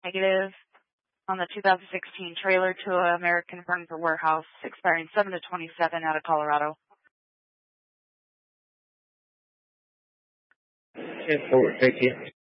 Negative. On the 2016 trailer to American Furniture Warehouse, expiring 7/27 out of Colorado. 10-4, thank you.